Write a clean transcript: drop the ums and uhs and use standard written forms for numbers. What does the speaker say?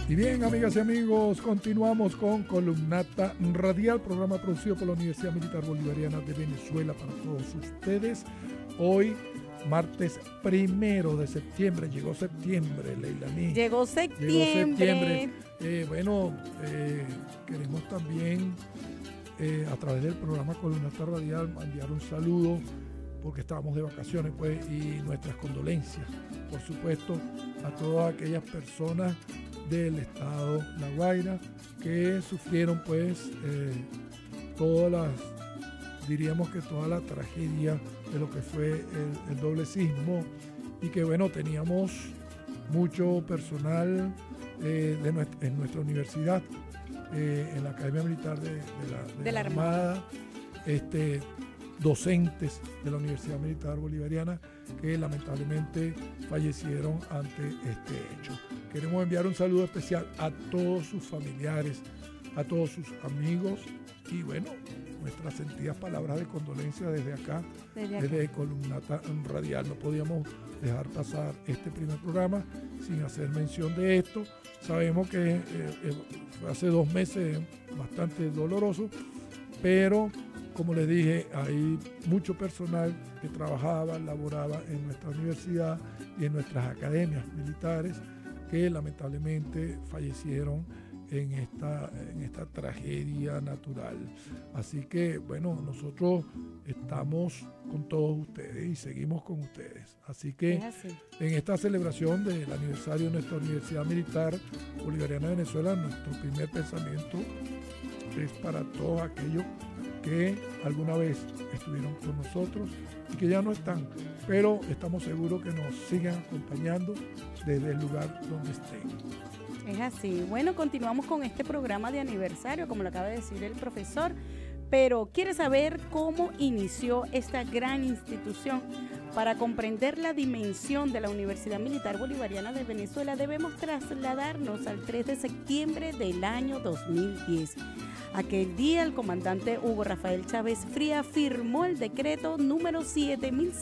Y bien, amigas y amigos, continuamos con Columnata Radial, programa producido por la Universidad Militar Bolivariana de Venezuela para todos ustedes. Hoy, martes 1 de septiembre, llegó septiembre, Leilani. Llegó septiembre. Queremos también, a través del programa Columnata Radial, enviar un saludo, porque estábamos de vacaciones, pues, y nuestras condolencias, por supuesto, a todas aquellas personas del estado La Guaira que sufrieron, pues, diríamos que toda la tragedia de lo que fue el doble sismo, y que, bueno, teníamos mucho personal en nuestra universidad, en la Academia Militar de la Armada, docentes de la Universidad Militar Bolivariana que lamentablemente fallecieron ante este hecho. Queremos enviar un saludo especial a todos sus familiares, a todos sus amigos, y bueno, nuestras sentidas palabras de condolencia desde acá, desde Columnata Radial. No podíamos dejar pasar este primer programa sin hacer mención de esto. Sabemos que fue hace 2 meses bastante doloroso, pero como les dije, hay mucho personal que trabajaba, laboraba en nuestra universidad y en nuestras academias militares que lamentablemente fallecieron en esta tragedia natural. Así que, bueno, nosotros estamos con todos ustedes y seguimos con ustedes. Así que en esta celebración del aniversario de nuestra Universidad Militar Bolivariana de Venezuela, nuestro primer pensamiento es para todos aquellos que alguna vez estuvieron con nosotros y que ya no están, pero estamos seguros que nos sigan acompañando desde el lugar donde estén. Es así. Bueno, continuamos con este programa de aniversario, como lo acaba de decir el profesor, pero ¿quiere saber cómo inició esta gran institución? Para comprender la dimensión de la Universidad Militar Bolivariana de Venezuela, debemos trasladarnos al 3 de septiembre del año 2010. Aquel día, el comandante Hugo Rafael Chávez Fría firmó el decreto número 7.000